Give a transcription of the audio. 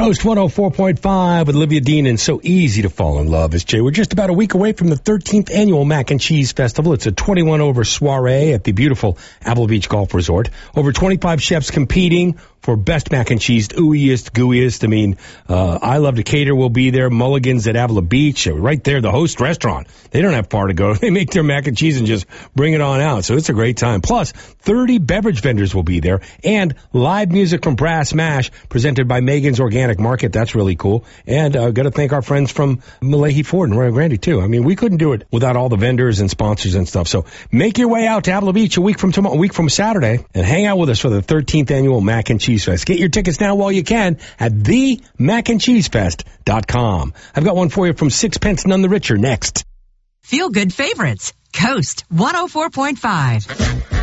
Coast 104.5 with Olivia Dean, and so easy to fall in love. As Jay, we're just about a week away from the 13th annual Mac and Cheese Festival. It's a 21 over soiree at the beautiful Apple Beach Golf Resort. Over 25 chefs competing for best mac and cheese, ooeyest, gooeyest. I mean, I Love Decatur will be there. Mulligan's at Avila Beach, right there, the host restaurant. They don't have far to go. They make their mac and cheese and just bring it on out. So it's a great time. Plus, 30 beverage vendors will be there, and live music from Brass Mash presented by Megan's Organic Market. That's really cool. And got to thank our friends from Malahi Ford and Rio Grande too. I mean, we couldn't do it without all the vendors and sponsors and stuff. So make your way out to Avila Beach a week from Saturday and hang out with us for the 13th annual Mac and Cheese Fest. Get your tickets now while you can at themacandcheesefest.com. I've got one for you from Sixpence None the Richer next. Feel good favorites. Coast 104.5.